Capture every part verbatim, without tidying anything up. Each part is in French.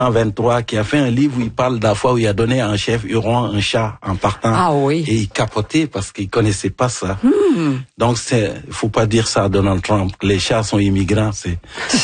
vingt-trois qui a fait un livre où il parle de la fois où il a donné à un chef huron un chat en partant. Ah oui. Et il capotait parce qu'il connaissait pas ça. Hmm. Donc c'est, faut pas dire ça à Donald Trump, que les chats sont immigrants, c'est.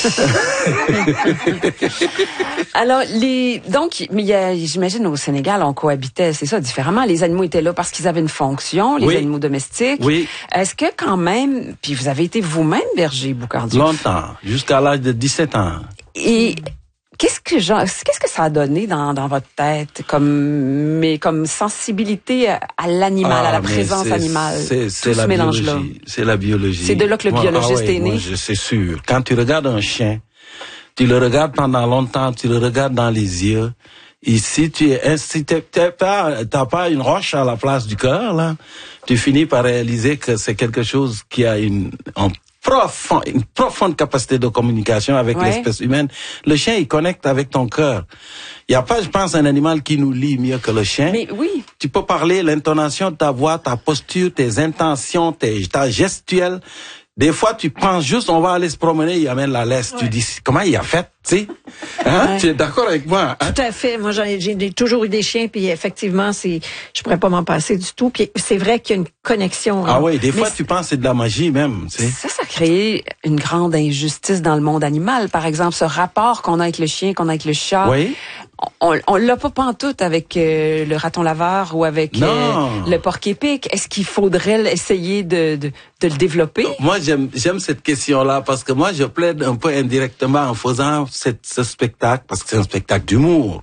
Alors, les, donc, mais il y a, j'imagine au Sénégal, on cohabitait, c'est ça, différemment. Les animaux étaient là parce qu'ils avaient une fonction, les oui. animaux domestiques. Oui. Est-ce que quand même, puis vous avez été vous-même berger, Boucardiouf? Longtemps, jusqu'à l'âge de dix-sept ans. Et qu'est-ce que genre, qu'est-ce que ça a donné dans, dans votre tête comme, mais comme sensibilité à, à l'animal, ah, à la présence animale? C'est, c'est la biologie. C'est la biologie. C'est de là que le moi, biologiste ah ouais, est né? Moi, je, c'est sûr. Quand tu regardes un chien, tu le regardes pendant longtemps, tu le regardes dans les yeux. Et si tu es, si t'es, t'es pas, t'as pas une roche à la place du cœur, là, tu finis par réaliser que c'est quelque chose qui a une, un profond, une profonde capacité de communication avec ouais. l'espèce humaine. Le chien, il connecte avec ton cœur. Il y a pas, je pense, un animal qui nous lie mieux que le chien. Mais oui. Tu peux parler, l'intonation de ta voix, ta posture, tes intentions, tes, ta gestuelle. Des fois, tu penses juste, on va aller se promener, il amène la laisse. Ouais. Tu dis, comment il a fait, tu sais? Hein? Ouais. Tu es d'accord avec moi? Hein? Tout à fait. Moi, j'ai, j'ai toujours eu des chiens, puis effectivement, c'est, je pourrais pas m'en passer du tout. Puis c'est vrai qu'il y a une connexion. Ah hein. oui, des fois, tu penses que c'est de la magie même, tu sais. Ça, ça crée une grande injustice dans le monde animal. Par exemple, ce rapport qu'on a avec le chien, qu'on a avec le chat. Oui. On, on l'a pas pantoute avec euh, le raton laveur ou avec euh, le porc-épic. Est-ce qu'il faudrait essayer de, de, de le développer? Moi, j'aime, j'aime cette question-là parce que moi, je plaide un peu indirectement en faisant cette, ce spectacle parce que c'est un spectacle d'humour.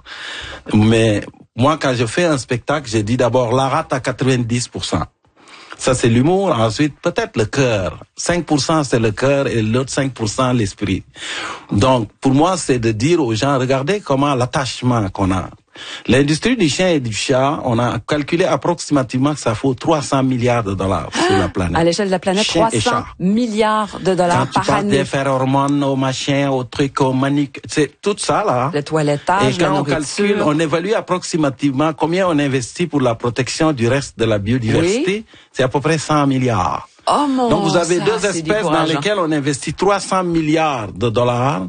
Mais moi, quand je fais un spectacle, je dis d'abord la rate à quatre-vingt-dix pour cent. Ça, c'est l'humour. Ensuite, peut-être le cœur. cinq pour cent, c'est le cœur et l'autre cinq pour cent, l'esprit. Donc, pour moi, c'est de dire aux gens, regardez comment l'attachement qu'on a. L'industrie du chien et du chat, on a calculé approximativement que ça faut trois cents milliards de dollars ah, sur la planète. À l'échelle de la planète, chien trois cents milliards de dollars quand par année. Quand tu parles des phéromones, aux machins, aux trucs, aux maniques, c'est tout ça, là. Le toilettage, et quand la on nourriture. calcule, on évalue approximativement combien on investit pour la protection du reste de la biodiversité. Oui. C'est à peu près cent milliards. Oh mon Donc vous avez ça, deux espèces dans lesquelles on investit trois cents milliards de dollars.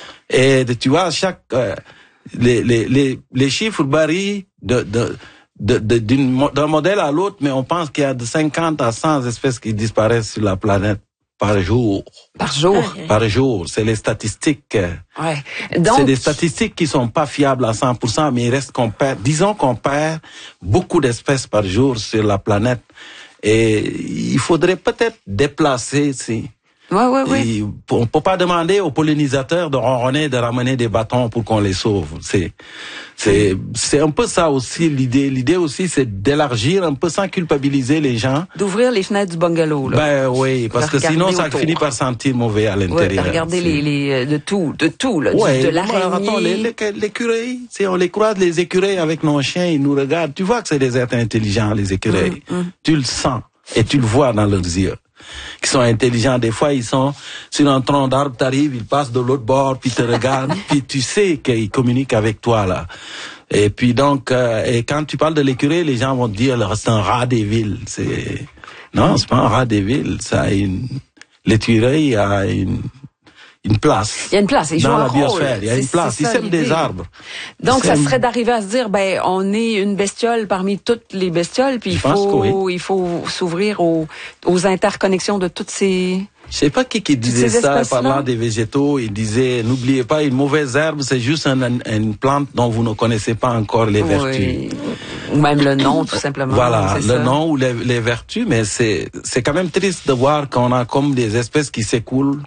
Et tu vois, chaque... Euh, Les, les, les, les chiffres varient de, de, de, de, d'une, d'un modèle à l'autre, mais on pense qu'il y a de cinquante à cent espèces qui disparaissent sur la planète par jour. Par jour? Par jour. C'est les statistiques. Ouais. Donc... C'est des statistiques qui sont pas fiables à cent pour cent, mais il reste qu'on perd, disons qu'on perd beaucoup d'espèces par jour sur la planète. Et il faudrait peut-être déplacer, si. Ouais, ouais, ouais. On peut pas demander aux pollinisateurs de ronronner, de ramener des bâtons pour qu'on les sauve. C'est, c'est, c'est un peu ça aussi l'idée. L'idée aussi, c'est d'élargir un peu sans culpabiliser les gens. D'ouvrir les fenêtres du bungalow, là. Ben oui, parce que sinon ça autour. finit par sentir mauvais à l'intérieur. Ouais, regarder les, les, de tout, de tout, là. Ouais, de l'araignée. Les, les, l'écureuil, tu sais, on les croise, les écureuils avec nos chiens, ils nous regardent. Tu vois que c'est des êtres intelligents, les écureuils. Mm, mm. Tu le sens et tu le vois dans leurs yeux. Qui sont intelligents. Des fois, ils sont sur un tronc d'arbre, t'arrives, ils passent de l'autre bord, puis te regardent, puis tu sais qu'ils communiquent avec toi, là. Et puis donc, euh, et quand tu parles de l'écureuil, les gens vont te dire, c'est un rat des villes. C'est, non, c'est pas un rat des villes. Ça a une, l'écureuil a une, une place. Il y a une place. Il joue dans un la rôle. biosphère. Il y a une place. Il sème des arbres. Donc, ça serait d'arriver à se dire, ben, on est une bestiole parmi toutes les bestioles, puis il faut, oui. il faut s'ouvrir aux, aux interconnexions de toutes ces... Je sais pas qui qui disait ça, parlant des végétaux. Il disait, n'oubliez pas, une mauvaise herbe, c'est juste un, une plante dont vous ne connaissez pas encore les oui. vertus. Ou même le nom, tout simplement. Voilà, le ça. nom ou les, les vertus, mais c'est, c'est quand même triste de voir qu'on a comme des espèces qui s'écoulent,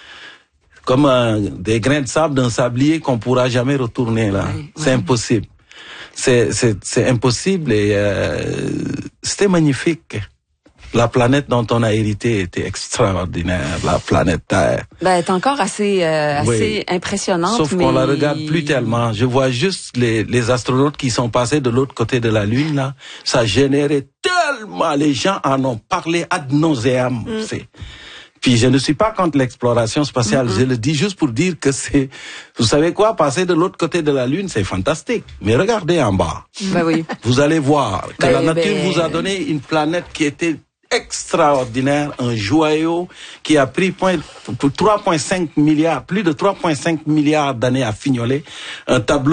comme euh, des grains de sable d'un sablier qu'on pourra jamais retourner là. Oui, c'est oui. impossible. C'est, c'est, c'est impossible et euh, c'était magnifique. La planète dont on a hérité était extraordinaire, la planète Terre. Ben, elle est encore assez, euh, assez oui. impressionnante. Sauf mais... qu'on la regarde plus tellement. Je vois juste les, les astronautes qui sont passés de l'autre côté de la Lune, là. Ça générait tellement, les gens en ont parlé ad nauseam. Mm. C'est... Puis je ne suis pas contre l'exploration spatiale, mm-hmm. je le dis juste pour dire que c'est, vous savez quoi, passer de l'autre côté de la Lune, c'est fantastique. Mais regardez en bas. Ben oui. Vous allez voir que ben, la nature ben... vous a donné une planète qui était extraordinaire, un joyau qui a pris point, trois virgule cinq milliards, plus de trois virgule cinq milliards d'années à fignoler, un tableau